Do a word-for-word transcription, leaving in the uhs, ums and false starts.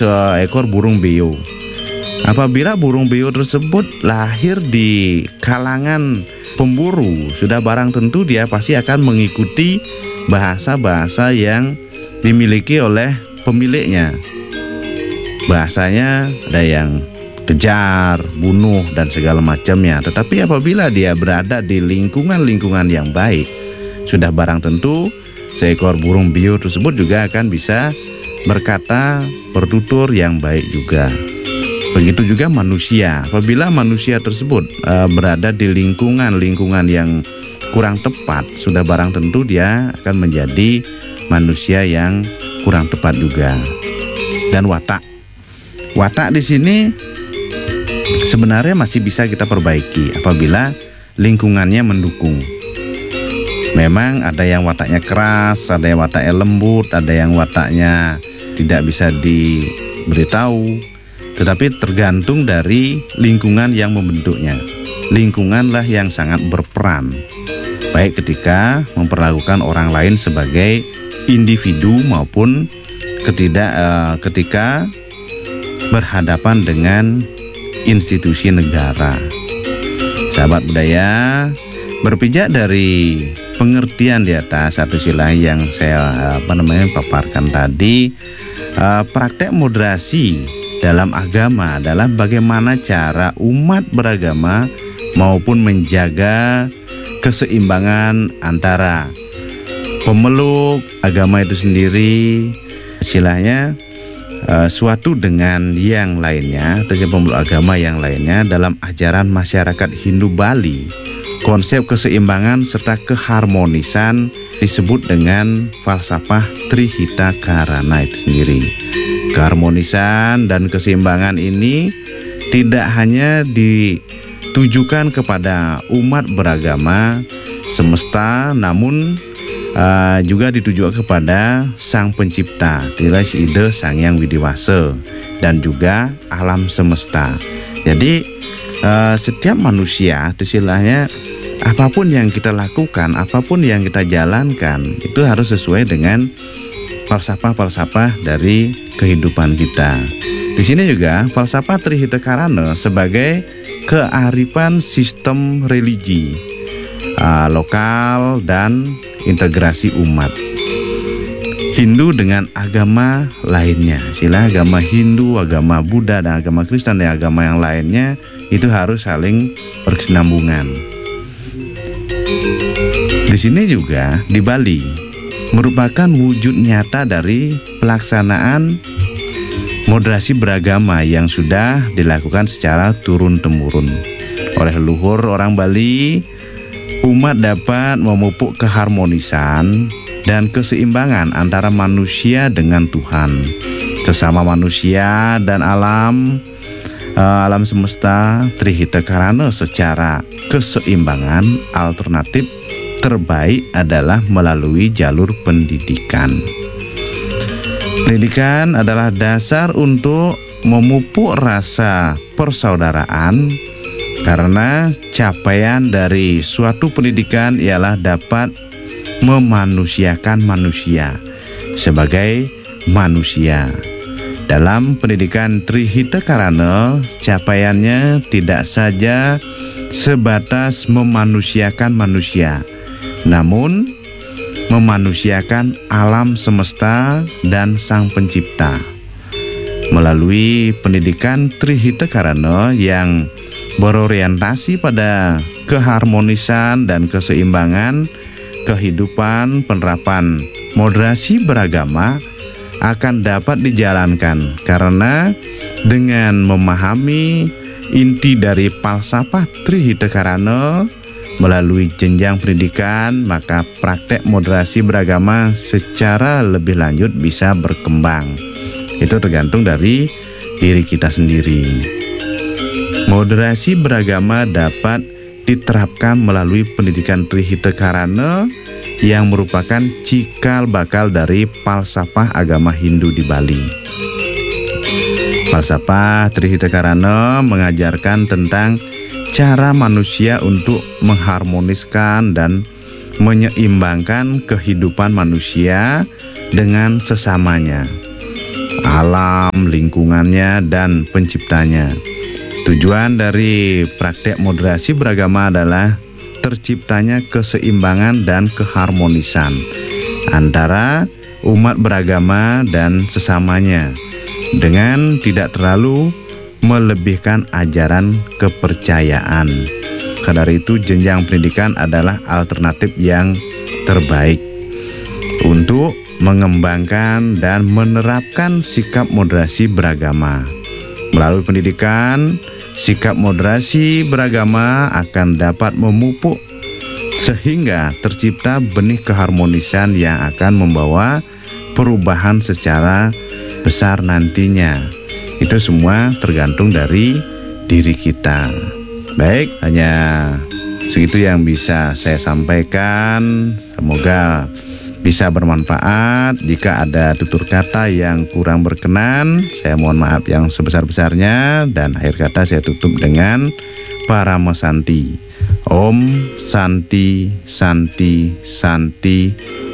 seekor burung beo. Apabila burung beo tersebut lahir di kalangan pemburu, sudah barang tentu dia pasti akan mengikuti bahasa-bahasa yang dimiliki oleh pemiliknya. Bahasanya ada yang kejar, bunuh, dan segala macamnya. Tetapi apabila dia berada di lingkungan-lingkungan yang baik, sudah barang tentu seekor burung beo tersebut juga akan bisa berkata, bertutur yang baik juga. Begitu juga manusia. Apabila manusia tersebut e, berada di lingkungan-lingkungan yang kurang tepat, sudah barang tentu dia akan menjadi manusia yang kurang tepat juga. Dan watak. Watak di sini sebenarnya masih bisa kita perbaiki apabila lingkungannya mendukung. Memang ada yang wataknya keras, ada yang wataknya lembut, ada yang wataknya tidak bisa diberitahu. Tetapi tergantung dari lingkungan yang membentuknya. Lingkunganlah yang sangat berperan, baik ketika memperlakukan orang lain sebagai individu maupun ketidak, eh, ketika berhadapan dengan institusi negara. Sahabat budaya, berpijak dari pengertian di atas satu sila yang saya apa namanya paparkan tadi, eh, praktek moderasi dalam agama adalah bagaimana cara umat beragama maupun menjaga keseimbangan antara pemeluk agama itu sendiri, istilahnya Uh, suatu dengan yang lainnya, atau pemeluk agama yang lainnya dalam ajaran masyarakat Hindu Bali. Konsep keseimbangan serta keharmonisan disebut dengan falsafah Trihitakarana itu sendiri. Keharmonisan dan keseimbangan ini tidak hanya ditujukan kepada umat beragama semesta, namun Uh, juga ditujukan kepada Sang Pencipta, Tilas Ide Sang Yang Widiwasa, dan juga alam semesta. Jadi uh, setiap manusia itu istilahnya apapun yang kita lakukan, apapun yang kita jalankan itu harus sesuai dengan falsafah-falsafah dari kehidupan kita. Di sini juga falsafah Trihitakarana sebagai kearifan sistem religi uh, lokal dan integrasi umat Hindu dengan agama lainnya. Sila agama Hindu, agama Buddha, dan agama Kristen dan agama yang lainnya itu harus saling berkesinambungan. Di sini juga di Bali merupakan wujud nyata dari pelaksanaan moderasi beragama yang sudah dilakukan secara turun-temurun oleh leluhur orang Bali. Umat dapat memupuk keharmonisan dan keseimbangan antara manusia dengan Tuhan, sesama manusia dan alam uh, alam semesta. Trihitakarana secara keseimbangan alternatif terbaik adalah melalui jalur pendidikan. Pendidikan adalah dasar untuk memupuk rasa persaudaraan, karena capaian dari suatu pendidikan ialah dapat memanusiakan manusia sebagai manusia. Dalam pendidikan Trihitakarana, capaiannya tidak saja sebatas memanusiakan manusia, namun memanusiakan alam semesta dan Sang Pencipta. Melalui pendidikan Trihitakarana yang berorientasi pada keharmonisan dan keseimbangan kehidupan, penerapan moderasi beragama akan dapat dijalankan, karena dengan memahami inti dari falsafah Trihitakarana melalui jenjang pendidikan, maka praktek moderasi beragama secara lebih lanjut bisa berkembang. Itu tergantung dari diri kita sendiri. Moderasi beragama dapat diterapkan melalui pendidikan Trihitakarana yang merupakan cikal bakal dari falsafah agama Hindu di Bali. Falsafah Trihitakarana mengajarkan tentang cara manusia untuk mengharmoniskan dan menyeimbangkan kehidupan manusia dengan sesamanya. alam, lingkungannya, dan penciptanya. Tujuan dari praktek moderasi beragama adalah terciptanya keseimbangan dan keharmonisan antara umat beragama dan sesamanya dengan tidak terlalu melebihkan ajaran kepercayaan. Karena itu jenjang pendidikan adalah alternatif yang terbaik untuk mengembangkan dan menerapkan sikap moderasi beragama. Melalui pendidikan, sikap moderasi beragama akan dapat memupuk sehingga tercipta benih keharmonisan yang akan membawa perubahan secara besar nantinya. Itu semua tergantung dari diri kita. Baik, hanya segitu yang bisa saya sampaikan. Semoga bisa bermanfaat. Jika ada tutur kata yang kurang berkenan, saya mohon maaf yang sebesar-besarnya. Dan akhir kata saya tutup dengan Parama Santi. Om Santi Santi Santi